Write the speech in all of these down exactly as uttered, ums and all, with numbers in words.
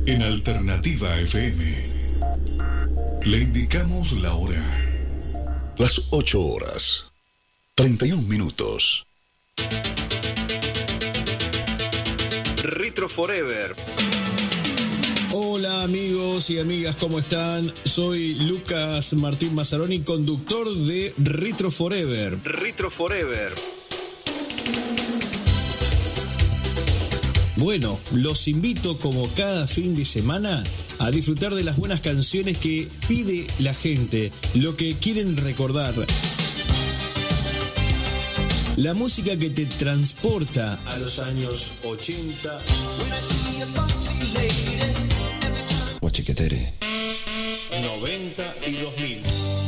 En Alternativa F M le indicamos la hora. Las ocho horas, treinta y un minutos. Retro Forever. Hola amigos y amigas, ¿cómo están? Soy Lucas Martín Mazzaroni, conductor de Retro Forever. Retro Forever. Bueno, los invito como cada fin de semana a disfrutar de las buenas canciones que pide la gente, lo que quieren recordar. La música que te transporta a los años ochenta. Guachiquetere. noventa y dos mil.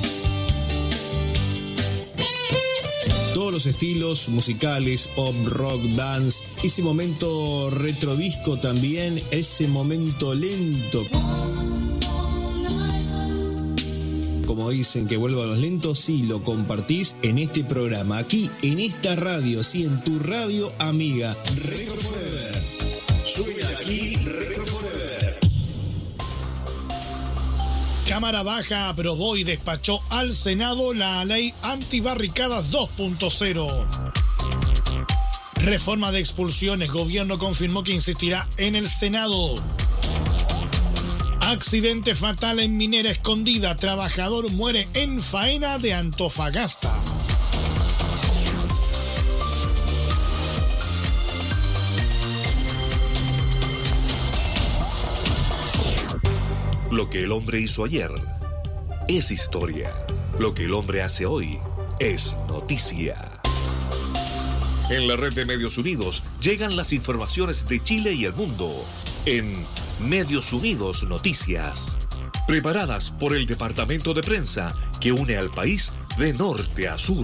Todos los estilos musicales, pop, rock, dance, ese momento retrodisco también, ese momento lento. Como dicen que vuelvan los lentos, sí, lo compartís en este programa, aquí, en esta radio, sí, en tu radio amiga. Retro Forever. Sube aquí, Retro Forever. Cámara Baja aprobó y despachó al Senado la ley antibarricadas dos punto cero. Reforma de expulsiones. Gobierno confirmó que insistirá en el Senado. Accidente fatal en Minera Escondida. Trabajador muere en faena de Antofagasta. Lo que el hombre hizo ayer es historia. Lo que el hombre hace hoy es noticia. En la red de Medios Unidos llegan las informaciones de Chile y el mundo en Medios Unidos Noticias, preparadas por el departamento de prensa que une al país de norte a sur.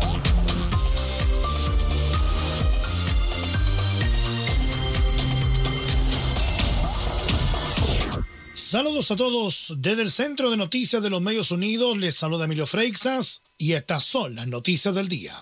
Saludos a todos desde el Centro de Noticias de los Medios Unidos. Les saluda Emilio Freixas y estas son las noticias del día.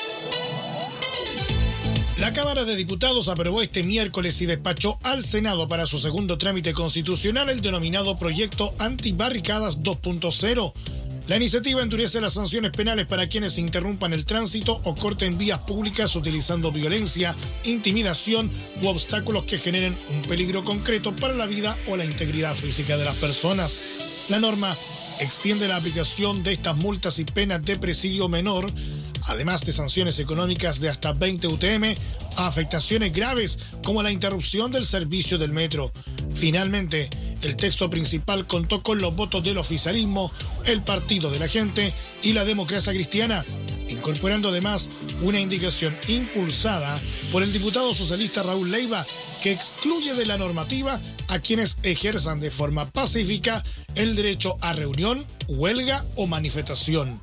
La Cámara de Diputados aprobó este miércoles y despachó al Senado para su segundo trámite constitucional el denominado Proyecto Antibarricadas dos punto cero. La iniciativa endurece las sanciones penales para quienes interrumpan el tránsito o corten vías públicas utilizando violencia, intimidación u obstáculos que generen un peligro concreto para la vida o la integridad física de las personas. La norma extiende la aplicación de estas multas y penas de presidio menor, además de sanciones económicas de hasta veinte U T M, a afectaciones graves como la interrupción del servicio del metro. Finalmente, el texto principal contó con los votos del oficialismo, el Partido de la Gente y la Democracia Cristiana, incorporando además una indicación impulsada por el diputado socialista Raúl Leiva que excluye de la normativa a quienes ejerzan de forma pacífica el derecho a reunión, huelga o manifestación.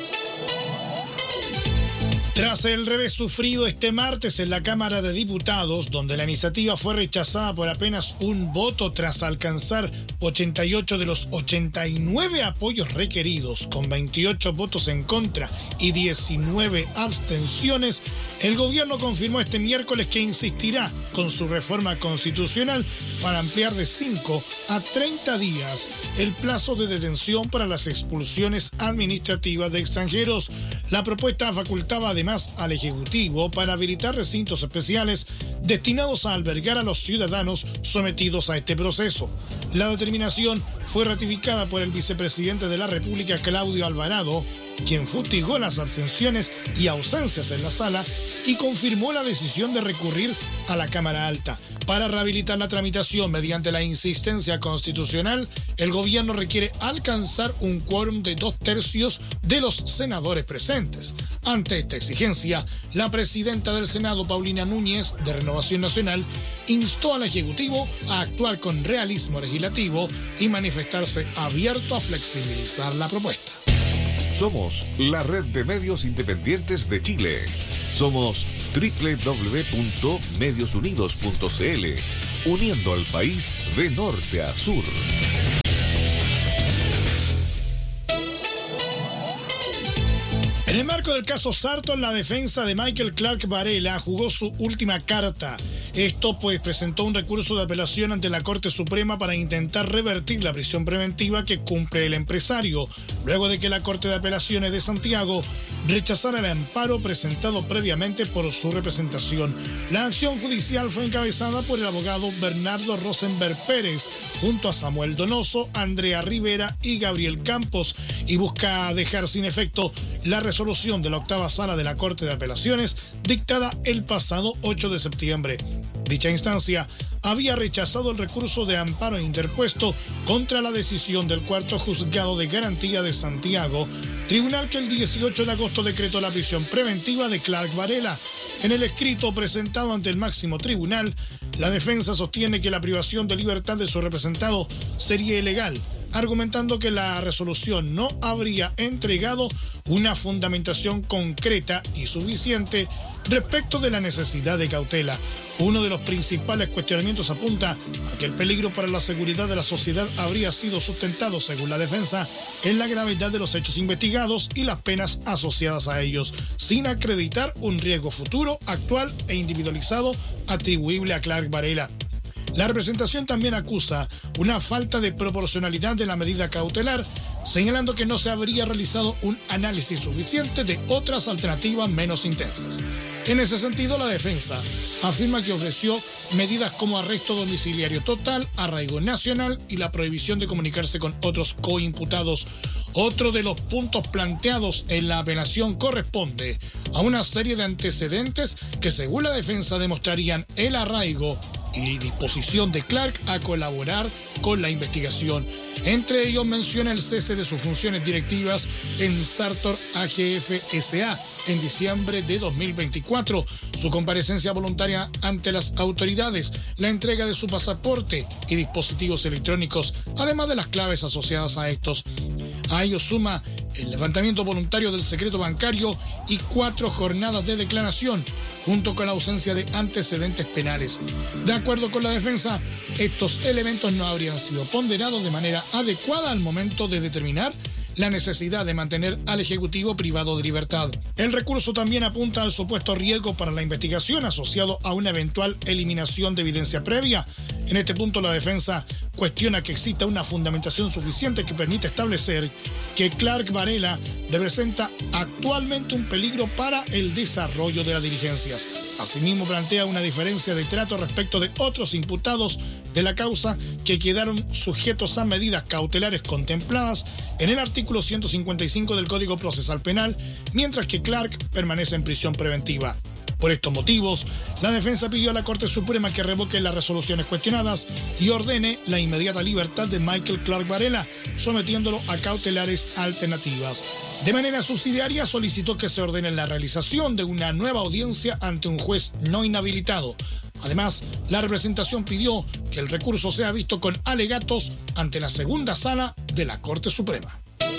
Tras el revés sufrido este martes en la Cámara de Diputados, donde la iniciativa fue rechazada por apenas un voto tras alcanzar ochenta y ocho de los ochenta y nueve apoyos requeridos, con veintiocho votos en contra y diecinueve abstenciones, el gobierno confirmó este miércoles que insistirá con su reforma constitucional para ampliar de cinco a treinta días el plazo de detención para las expulsiones administrativas de extranjeros. La propuesta facultaba además al Ejecutivo para habilitar recintos especiales destinados a albergar a los ciudadanos sometidos a este proceso. La determinación fue ratificada por el vicepresidente de la República, Claudio Alvarado, quien fustigó las abstenciones y ausencias en la sala y confirmó la decisión de recurrir a la Cámara Alta. Para rehabilitar la tramitación mediante la insistencia constitucional, el gobierno requiere alcanzar un quórum de dos tercios de los senadores presentes. Ante esta exigencia, la presidenta del Senado, Paulina Núñez, de Renovación Nacional, instó al Ejecutivo a actuar con realismo legislativo y manifestarse abierto a flexibilizar la propuesta. Somos la red de medios independientes de Chile. Somos doble u doble u doble u punto medios unidos punto c l, uniendo al país de norte a sur. En el marco del caso Sarton, la defensa de Michael Clark Varela jugó su última carta. Esto pues presentó un recurso de apelación ante la Corte Suprema para intentar revertir la prisión preventiva que cumple el empresario, luego de que la Corte de Apelaciones de Santiago rechazara el amparo presentado previamente por su representación. La acción judicial fue encabezada por el abogado Bernardo Rosenberg Pérez, junto a Samuel Donoso, Andrea Rivera y Gabriel Campos, y busca dejar sin efecto la resolución de la octava sala de la Corte de Apelaciones dictada el pasado ocho de septiembre. Dicha instancia había rechazado el recurso de amparo interpuesto contra la decisión del cuarto juzgado de garantía de Santiago, tribunal que el dieciocho de agosto decretó la prisión preventiva de Clark Varela. En el escrito presentado ante el máximo tribunal, la defensa sostiene que la privación de libertad de su representado sería ilegal, argumentando que la resolución no habría entregado una fundamentación concreta y suficiente respecto de la necesidad de cautela. Uno de los principales cuestionamientos apunta a que el peligro para la seguridad de la sociedad habría sido sustentado, según la defensa, en la gravedad de los hechos investigados y las penas asociadas a ellos, sin acreditar un riesgo futuro, actual e individualizado atribuible a Clark Varela. La representación también acusa una falta de proporcionalidad de la medida cautelar, señalando que no se habría realizado un análisis suficiente de otras alternativas menos intensas. En ese sentido, la defensa afirma que ofreció medidas como arresto domiciliario total, arraigo nacional y la prohibición de comunicarse con otros coimputados. Otro de los puntos planteados en la apelación corresponde a una serie de antecedentes que, según la defensa, demostrarían el arraigo y disposición de Clark a colaborar con la investigación. Entre ellos menciona el cese de sus funciones directivas en Sartor A G F S A en diciembre de dos mil veinticuatro, su comparecencia voluntaria ante las autoridades, la entrega de su pasaporte y dispositivos electrónicos, además de las claves asociadas a estos. A ello suma el levantamiento voluntario del secreto bancario y cuatro jornadas de declaración, junto con la ausencia de antecedentes penales. De acuerdo con la defensa, estos elementos no habrían sido ponderados de manera adecuada al momento de determinar la necesidad de mantener al Ejecutivo privado de libertad. El recurso también apunta al supuesto riesgo para la investigación asociado a una eventual eliminación de evidencia previa. En este punto, la defensa cuestiona que exista una fundamentación suficiente que permita establecer que Clark Varela representa actualmente un peligro para el desarrollo de las diligencias. Asimismo, plantea una diferencia de trato respecto de otros imputados de la causa que quedaron sujetos a medidas cautelares contempladas en el artículo ciento cincuenta y cinco del Código Procesal Penal, mientras que Clark permanece en prisión preventiva. Por estos motivos, la defensa pidió a la Corte Suprema que revoque las resoluciones cuestionadas y ordene la inmediata libertad de Michael Clark Varela, sometiéndolo a cautelares alternativas. De manera subsidiaria, solicitó que se ordene la realización de una nueva audiencia ante un juez no inhabilitado. Además, la representación pidió que el recurso sea visto con alegatos ante la segunda sala de la Corte Suprema.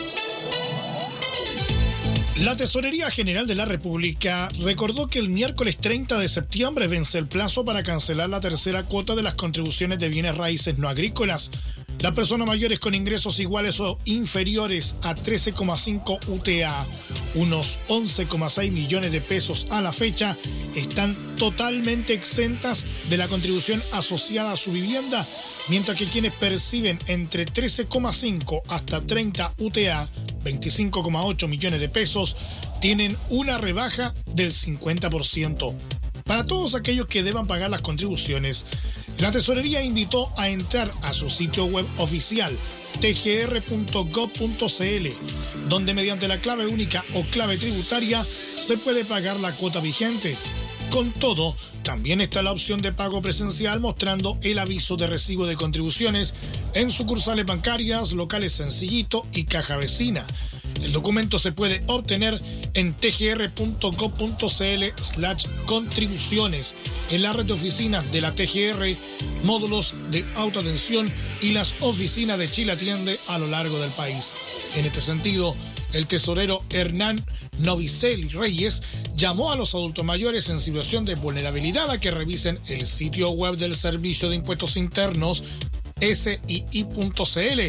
La Tesorería General de la República recordó que el miércoles treinta de septiembre vence el plazo para cancelar la tercera cuota de las contribuciones de bienes raíces no agrícolas. Las personas mayores con ingresos iguales o inferiores a trece coma cinco U T A, unos once coma seis millones de pesos a la fecha, están totalmente exentas de la contribución asociada a su vivienda, mientras que quienes perciben entre trece coma cinco hasta treinta U T A, veinticinco coma ocho millones de pesos, tienen una rebaja del cincuenta por ciento. Para todos aquellos que deban pagar las contribuciones, la Tesorería invitó a entrar a su sitio web oficial t g r punto gov punto c l, donde mediante la clave única o clave tributaria se puede pagar la cuota vigente. Con todo, también está la opción de pago presencial mostrando el aviso de recibo de contribuciones en sucursales bancarias, locales Sencillito y Caja Vecina. El documento se puede obtener en t g r punto gov punto c l slash contribuciones, en la red de oficinas de la T G R, módulos de autoatención y las oficinas de Chile Atiende a lo largo del país. En este sentido, el tesorero Hernán Novicelli Reyes llamó a los adultos mayores en situación de vulnerabilidad a que revisen el sitio web del Servicio de Impuestos Internos S I I punto c l,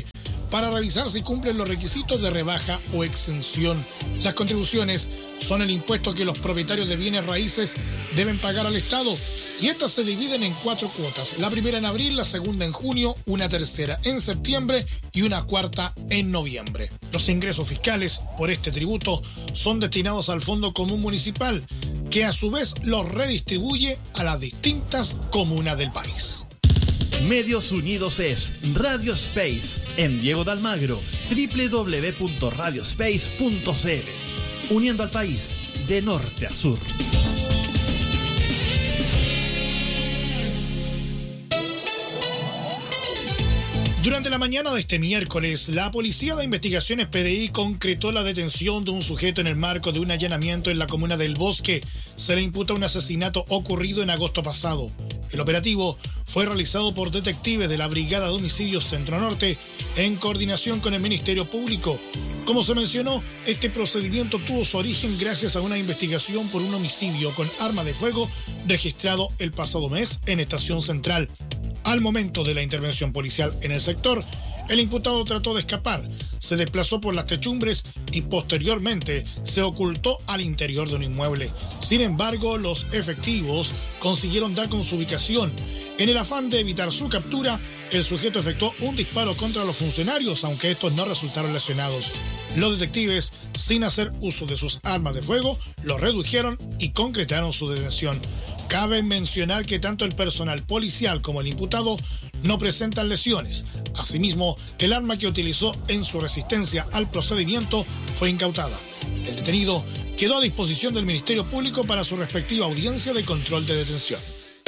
para revisar si cumplen los requisitos de rebaja o exención. Las contribuciones son el impuesto que los propietarios de bienes raíces deben pagar al Estado y estas se dividen en cuatro cuotas. La primera en abril, la segunda en junio, una tercera en septiembre y una cuarta en noviembre. Los ingresos fiscales por este tributo son destinados al Fondo Común Municipal, que a su vez los redistribuye a las distintas comunas del país. Medios Unidos es Radio Space en Diego de Almagro, doble u doble u doble u punto radio space punto c l, uniendo al país de norte a sur. Durante la mañana de este miércoles, la Policía de Investigaciones P D I concretó la detención de un sujeto en el marco de un allanamiento en la comuna del Bosque. Se le imputa un asesinato ocurrido en agosto pasado. El operativo fue realizado por detectives de la Brigada de Homicidios Centro Norte en coordinación con el Ministerio Público. Como se mencionó, este procedimiento tuvo su origen gracias a una investigación por un homicidio con arma de fuego registrado el pasado mes en Estación Central. Al momento de la intervención policial en el sector, el imputado trató de escapar, se desplazó por las techumbres y posteriormente se ocultó al interior de un inmueble. Sin embargo, los efectivos consiguieron dar con su ubicación. En el afán de evitar su captura, el sujeto efectuó un disparo contra los funcionarios, aunque estos no resultaron lesionados. Los detectives, sin hacer uso de sus armas de fuego, lo redujeron y concretaron su detención. Cabe mencionar que tanto el personal policial como el imputado no presentan lesiones. Asimismo, el arma que utilizó en su resistencia al procedimiento fue incautada. El detenido quedó a disposición del Ministerio Público para su respectiva audiencia de control de detención.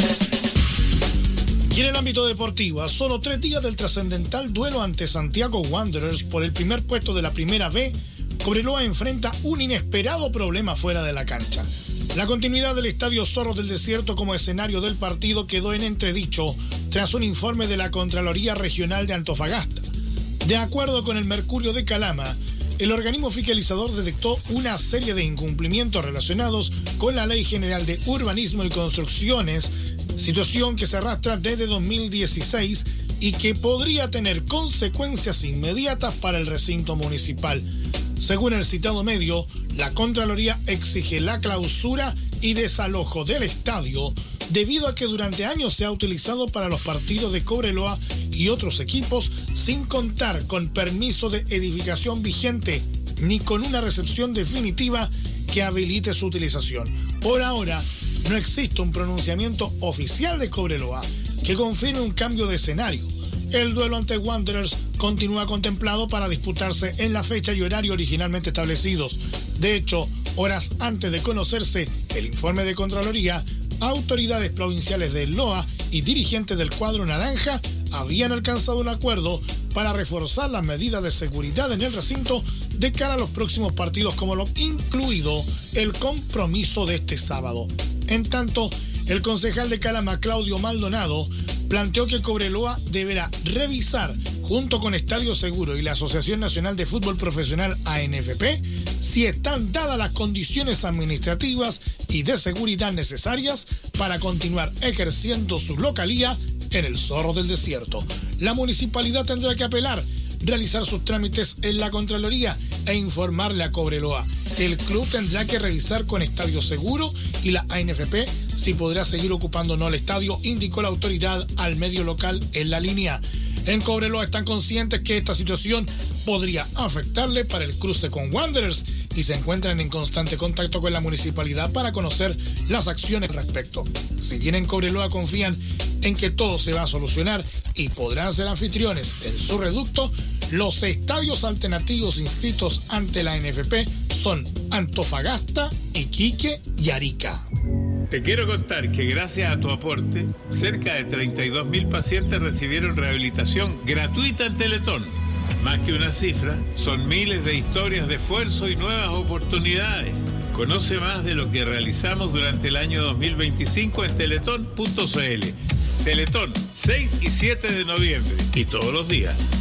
Y en el ámbito deportivo, a solo tres días del trascendental duelo ante Santiago Wanderers por el primer puesto de la Primera B, Cobreloa enfrenta un inesperado problema fuera de la cancha. La continuidad del Estadio Zorros del Desierto como escenario del partido quedó en entredicho tras un informe de la Contraloría Regional de Antofagasta. De acuerdo con el Mercurio de Calama, el organismo fiscalizador detectó una serie de incumplimientos relacionados con la Ley General de Urbanismo y Construcciones, situación que se arrastra desde dos mil dieciséis y que podría tener consecuencias inmediatas para el recinto municipal. Según el citado medio, la Contraloría exige la clausura y desalojo del estadio debido a que durante años se ha utilizado para los partidos de Cobreloa y otros equipos sin contar con permiso de edificación vigente ni con una recepción definitiva que habilite su utilización. Por ahora, no existe un pronunciamiento oficial de Cobreloa que confirme un cambio de escenario. El duelo ante Wanderers continúa contemplado para disputarse en la fecha y horario originalmente establecidos. De hecho, horas antes de conocerse el informe de Contraloría, autoridades provinciales de Loa y dirigentes del cuadro naranja habían alcanzado un acuerdo para reforzar las medidas de seguridad en el recinto de cara a los próximos partidos, como lo incluido el compromiso de este sábado. En tanto, el concejal de Calama, Claudio Maldonado, planteó que Cobreloa deberá revisar, junto con Estadio Seguro y la Asociación Nacional de Fútbol Profesional A N F P, si están dadas las condiciones administrativas y de seguridad necesarias para continuar ejerciendo su localía en el Zorro del Desierto. La municipalidad tendrá que apelar, realizar sus trámites en la Contraloría e informarle a Cobreloa. El club tendrá que revisar con Estadio Seguro y la A N F P si podrá seguir ocupando o no el estadio, indicó la autoridad al medio local en la línea. En Cobreloa están conscientes que esta situación podría afectarle para el cruce con Wanderers y se encuentran en constante contacto con la municipalidad para conocer las acciones al respecto. Si bien en Cobreloa confían en que todo se va a solucionar y podrán ser anfitriones en su reducto, los estadios alternativos inscritos ante la A N F P son Antofagasta, Iquique y Arica. Te quiero contar que gracias a tu aporte, cerca de treinta y dos mil pacientes recibieron rehabilitación gratuita en Teletón. Más que una cifra, son miles de historias de esfuerzo y nuevas oportunidades. Conoce más de lo que realizamos durante el año dos mil veinticinco en teletón punto c l. Teletón, seis y siete de noviembre y todos los días.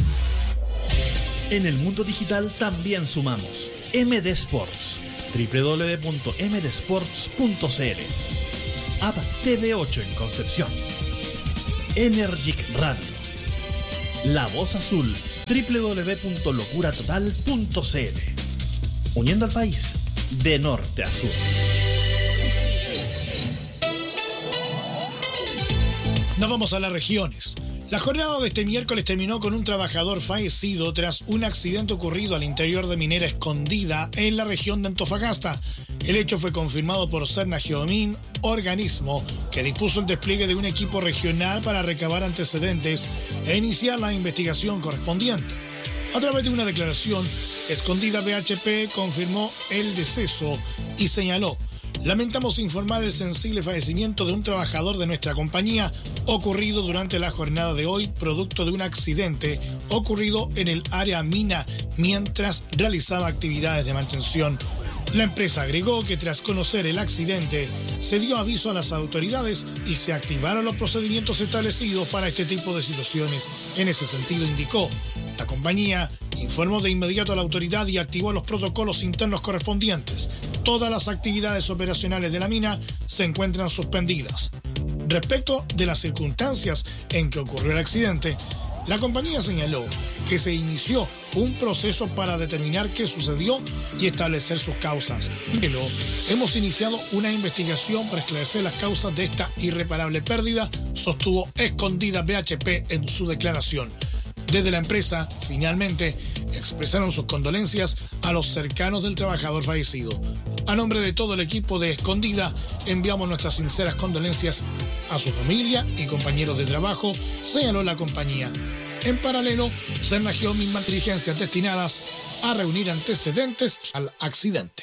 En el mundo digital también sumamos M D Sports, doble u doble u doble u punto m d sports punto c l, App T V ocho en Concepción, Energic Radio, La Voz Azul doble u doble u doble u punto locura total punto c l. Uniendo al país de norte a sur. Nos vamos a las regiones. La jornada de este miércoles terminó con un trabajador fallecido tras un accidente ocurrido al interior de Minera Escondida en la región de Antofagasta. El hecho fue confirmado por Serna Geomín, organismo que dispuso el despliegue de un equipo regional para recabar antecedentes e iniciar la investigación correspondiente. A través de una declaración, Escondida B H P confirmó el deceso y señaló: lamentamos informar el sensible fallecimiento de un trabajador de nuestra compañía ocurrido durante la jornada de hoy, producto de un accidente ocurrido en el área mina mientras realizaba actividades de mantención. La empresa agregó que tras conocer el accidente se dio aviso a las autoridades y se activaron los procedimientos establecidos para este tipo de situaciones. En ese sentido, indicó, la compañía informó de inmediato a la autoridad y activó los protocolos internos correspondientes. Todas las actividades operacionales de la mina se encuentran suspendidas. Respecto de las circunstancias en que ocurrió el accidente, la compañía señaló que se inició un proceso para determinar qué sucedió y establecer sus causas. Pero hemos iniciado una investigación para esclarecer las causas de esta irreparable pérdida, sostuvo Escondida B H P en su declaración. Desde la empresa, finalmente, expresaron sus condolencias a los cercanos del trabajador fallecido. A nombre de todo el equipo de Escondida, enviamos nuestras sinceras condolencias a su familia y compañeros de trabajo, señaló la compañía. En paralelo, Serna Geomín más diligencias destinadas a reunir antecedentes al accidente.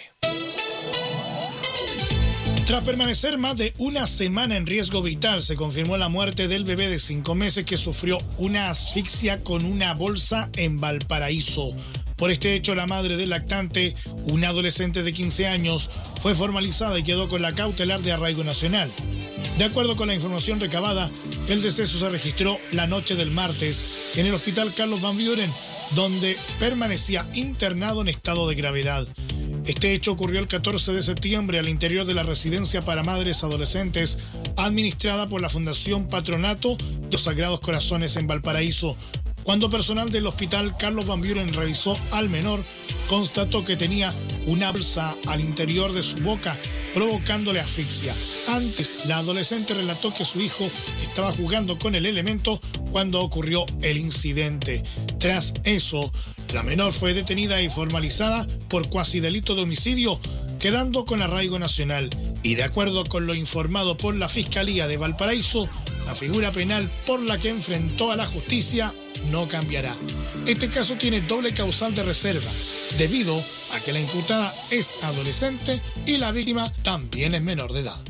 Tras permanecer más de una semana en riesgo vital, se confirmó la muerte del bebé de cinco meses que sufrió una asfixia con una bolsa en Valparaíso. Por este hecho, la madre del lactante, una adolescente de quince años, fue formalizada y quedó con la cautelar de arraigo nacional. De acuerdo con la información recabada, el deceso se registró la noche del martes en el Hospital Carlos Van Buren, donde permanecía internado en estado de gravedad. Este hecho ocurrió el catorce de septiembre al interior de la residencia para madres adolescentes administrada por la Fundación Patronato de los Sagrados Corazones en Valparaíso. Cuando personal del Hospital Carlos Van Buren revisó al menor, constató que tenía una bolsa al interior de su boca, provocándole asfixia. Antes, la adolescente relató que su hijo estaba jugando con el elemento cuando ocurrió el incidente. Tras eso, la menor fue detenida y formalizada por cuasi delito de homicidio, quedando con arraigo nacional. Y de acuerdo con lo informado por la Fiscalía de Valparaíso, la figura penal por la que enfrentó a la justicia no cambiará. Este caso tiene doble causal de reserva, debido a que la imputada es adolescente y la víctima también es menor de edad.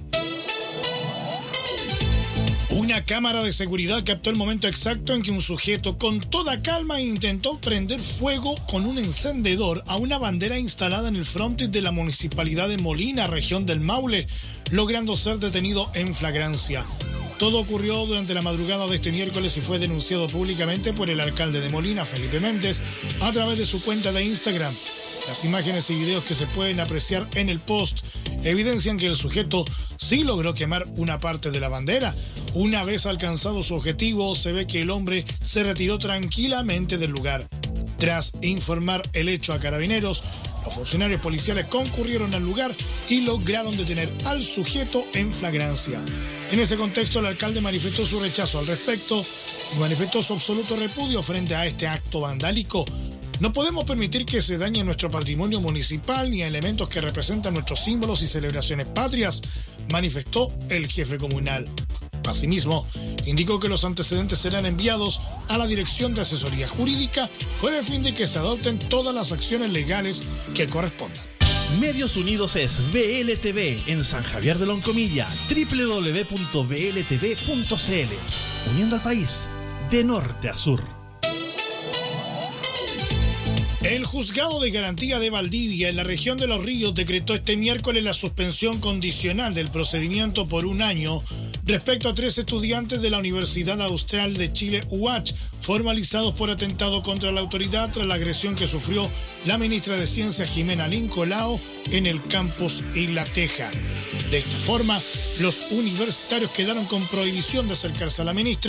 Una cámara de seguridad captó el momento exacto en que un sujeto con toda calma intentó prender fuego con un encendedor a una bandera instalada en el frontis de la municipalidad de Molina, región del Maule, logrando ser detenido en flagrancia. Todo ocurrió durante la madrugada de este miércoles y fue denunciado públicamente por el alcalde de Molina, Felipe Méndez, a través de su cuenta de Instagram. Las imágenes y videos que se pueden apreciar en el post evidencian que el sujeto sí logró quemar una parte de la bandera. Una vez alcanzado su objetivo, se ve que el hombre se retiró tranquilamente del lugar. Tras informar el hecho a carabineros, los funcionarios policiales concurrieron al lugar y lograron detener al sujeto en flagrancia. En ese contexto, el alcalde manifestó su rechazo al respecto y manifestó su absoluto repudio frente a este acto vandálico. No podemos permitir que se dañe nuestro patrimonio municipal ni a elementos que representan nuestros símbolos y celebraciones patrias, manifestó el jefe comunal. Asimismo, indicó que los antecedentes serán enviados a la Dirección de Asesoría Jurídica con el fin de que se adopten todas las acciones legales que correspondan. Medios Unidos es B L T V en San Javier de Loncomilla, doble u doble u doble u punto b l t v punto c l, uniendo al país de norte a sur. El Juzgado de Garantía de Valdivia en la región de Los Ríos decretó este miércoles la suspensión condicional del procedimiento por un año respecto a tres estudiantes de la Universidad Austral de Chile, U A C H, formalizados por atentado contra la autoridad tras la agresión que sufrió la ministra de Ciencia Jimena Lincolao en el campus Isla Teja. De esta forma, los universitarios quedaron con prohibición de acercarse a la ministra,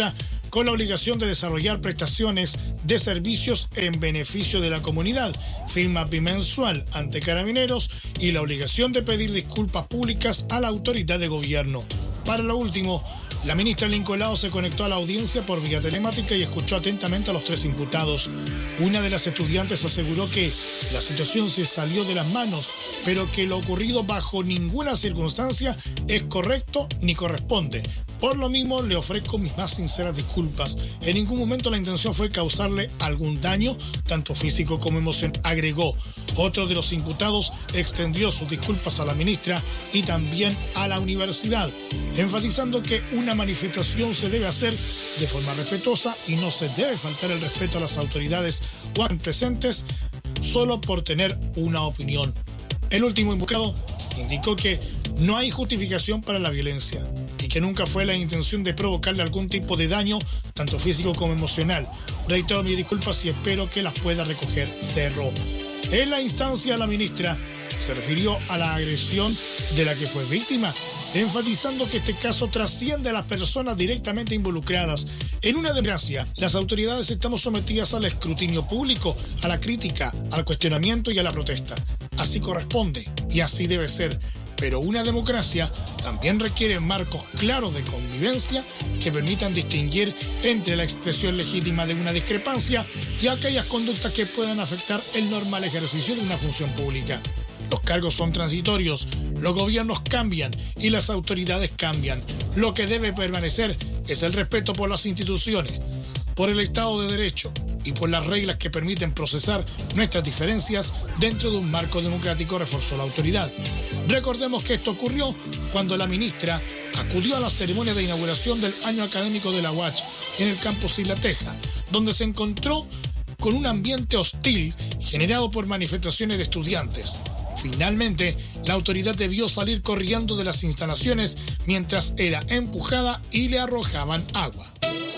con la obligación de desarrollar prestaciones de servicios en beneficio de la comunidad, firma bimensual ante Carabineros y la obligación de pedir disculpas públicas a la autoridad de gobierno. Para lo último, la ministra Lincoln Lao se conectó a la audiencia por vía telemática y escuchó atentamente a los tres imputados. Una de las estudiantes aseguró que la situación se salió de las manos, pero que lo ocurrido bajo ninguna circunstancia es correcto ni corresponde. Por lo mismo, le ofrezco mis más sinceras disculpas. En ningún momento la intención fue causarle algún daño, tanto físico como emocional, agregó. Otro de los imputados extendió sus disculpas a la ministra y también a la universidad, enfatizando que una manifestación se debe hacer de forma respetuosa y no se debe faltar el respeto a las autoridades o a los presentes solo por tener una opinión. El último imputado indicó que no hay justificación para la violencia y que nunca fue la intención de provocarle algún tipo de daño, tanto físico como emocional. Reitero mis disculpas y espero que las pueda recoger, cerró. En la instancia, la ministra se refirió a la agresión de la que fue víctima, enfatizando que este caso trasciende a las personas directamente involucradas. En una democracia, las autoridades estamos sometidas al escrutinio público, a la crítica, al cuestionamiento y a la protesta. Así corresponde y así debe ser. Pero una democracia también requiere marcos claros de convivencia que permitan distinguir entre la expresión legítima de una discrepancia y aquellas conductas que puedan afectar el normal ejercicio de una función pública. Los cargos son transitorios, los gobiernos cambian y las autoridades cambian. Lo que debe permanecer es el respeto por las instituciones, por el Estado de Derecho y por las reglas que permiten procesar nuestras diferencias dentro de un marco democrático, reforzó la autoridad. Recordemos que esto ocurrió cuando la ministra acudió a la ceremonia de inauguración del año académico de la U A C en el campus Isla Teja, donde se encontró con un ambiente hostil generado por manifestaciones de estudiantes. Finalmente, la autoridad debió salir corriendo de las instalaciones mientras era empujada y le arrojaban agua.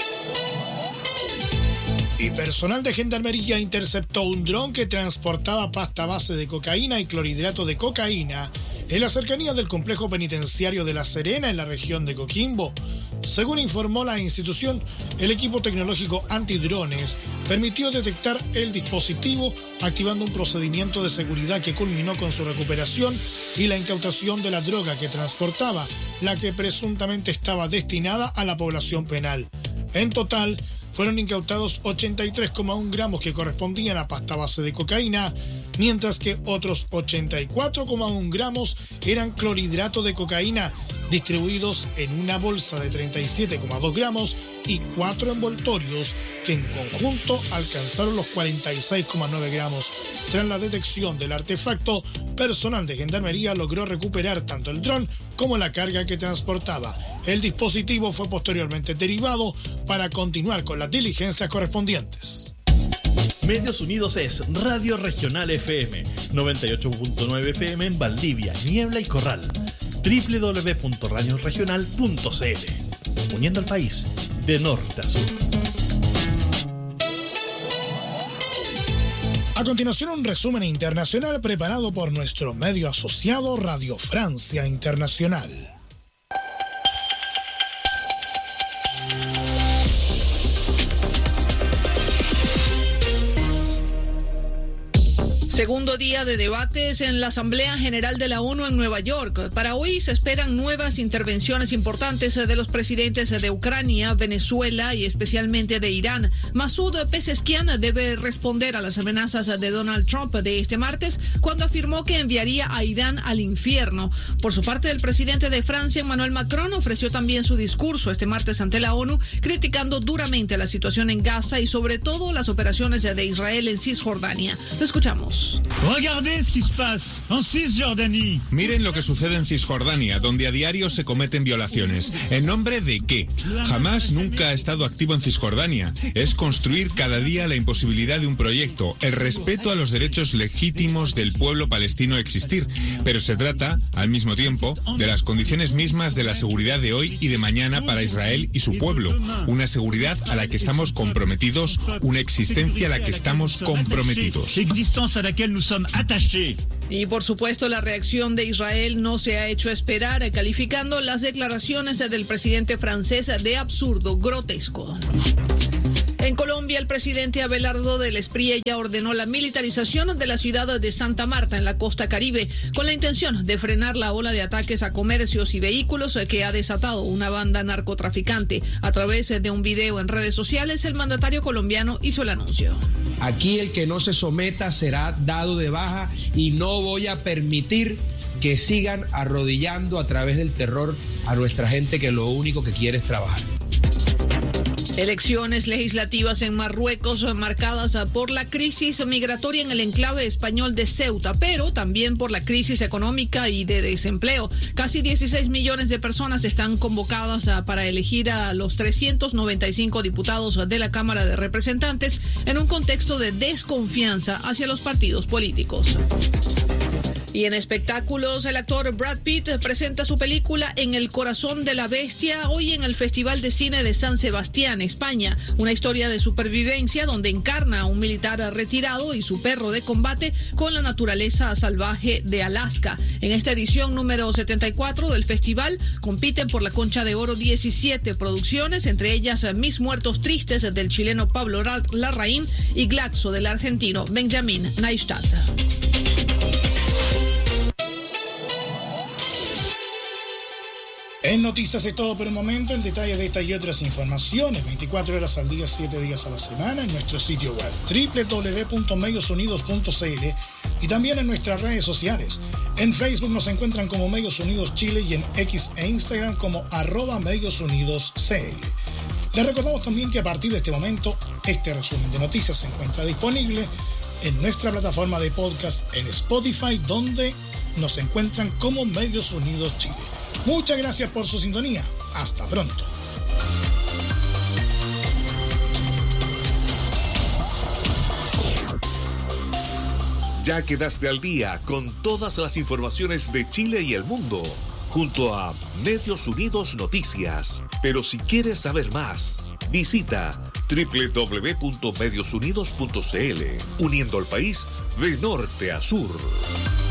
Y personal de Gendarmería interceptó un dron que transportaba pasta base de cocaína y clorhidrato de cocaína en las cercanías del complejo penitenciario de La Serena, en la región de Coquimbo. Según informó la institución, el equipo tecnológico antidrones permitió detectar el dispositivo, activando un procedimiento de seguridad que culminó con su recuperación y la incautación de la droga que transportaba, la que presuntamente estaba destinada a la población penal. En total, fueron incautados ochenta y tres coma uno gramos que correspondían a pasta base de cocaína, mientras que otros ochenta y cuatro coma uno gramos eran clorhidrato de cocaína, distribuidos en una bolsa de treinta y siete coma dos gramos y cuatro envoltorios que en conjunto alcanzaron los cuarenta y seis coma nueve gramos. Tras la detección del artefacto, personal de Gendarmería logró recuperar tanto el dron como la carga que transportaba. El dispositivo fue posteriormente derivado para continuar con las diligencias correspondientes. Medios Unidos es Radio Regional F M, noventa y ocho punto nueve F M en Valdivia, Niebla y Corral. doble u doble u doble u punto radio regional punto c l, uniendo al país de norte a sur. A continuación, un resumen internacional preparado por nuestro medio asociado Radio Francia Internacional. Segundo día de debates en la Asamblea General de la ONU en Nueva York. Para hoy se esperan nuevas intervenciones importantes de los presidentes de Ucrania, Venezuela y especialmente de Irán. Masoud Pezeshkian debe responder a las amenazas de Donald Trump de este martes, cuando afirmó que enviaría a Irán al infierno. Por su parte, el presidente de Francia, Emmanuel Macron, ofreció también su discurso este martes ante la ONU, criticando duramente la situación en Gaza y sobre todo las operaciones de Israel en Cisjordania. Lo escuchamos. Miren lo que sucede en Cisjordania, donde a diario se cometen violaciones. ¿En nombre de qué? Hamás nunca ha estado activo en Cisjordania. Es construir cada día la imposibilidad de un proyecto, el respeto a los derechos legítimos del pueblo palestino a existir. Pero se trata, al mismo tiempo, de las condiciones mismas de la seguridad de hoy y de mañana para Israel y su pueblo. Una seguridad a la que estamos comprometidos, una existencia a la que estamos comprometidos. laquelle nous sommes attachés. Y por supuesto la reacción de Israel no se ha hecho esperar, calificando las declaraciones del presidente francés de absurdo, grotesco. En Colombia, el presidente Abelardo del Espriella ordenó la militarización de la ciudad de Santa Marta, en la costa caribe, con la intención de frenar la ola de ataques a comercios y vehículos que ha desatado una banda narcotraficante. A través de un video en redes sociales, el mandatario colombiano hizo el anuncio. Aquí el que no se someta será dado de baja y no voy a permitir que sigan arrodillando a través del terror a nuestra gente que lo único que quiere es trabajar. Elecciones legislativas en Marruecos marcadas por la crisis migratoria en el enclave español de Ceuta, pero también por la crisis económica y de desempleo. Casi dieciséis millones de personas están convocadas para elegir a los trescientos noventa y cinco diputados de la Cámara de Representantes en un contexto de desconfianza hacia los partidos políticos. Y en espectáculos, el actor Brad Pitt presenta su película En el corazón de la bestia hoy en el Festival de Cine de San Sebastián, España. Una historia de supervivencia donde encarna a un militar retirado y su perro de combate con la naturaleza salvaje de Alaska. En esta edición número setenta y cuatro del festival compiten por la Concha de Oro diecisiete producciones, entre ellas Mis Muertos Tristes del chileno Pablo Larraín y Glaxo del argentino Benjamin Neistat. En Noticias es todo por el momento. El detalle de esta y otras informaciones veinticuatro horas al día, siete días a la semana en nuestro sitio web doble u doble u doble u punto medios unidos punto c l y también en nuestras redes sociales. En Facebook nos encuentran como Medios Unidos Chile y en X e Instagram como arroba Medios Unidos C L. Les recordamos también que a partir de este momento este resumen de noticias se encuentra disponible en nuestra plataforma de podcast en Spotify, donde nos encuentran como Medios Unidos Chile. Muchas gracias por su sintonía. Hasta pronto. Ya quedaste al día con todas las informaciones de Chile y el mundo, junto a Medios Unidos Noticias. Pero si quieres saber más, visita doble u doble u doble u punto medios unidos punto c l, uniendo al país de norte a sur.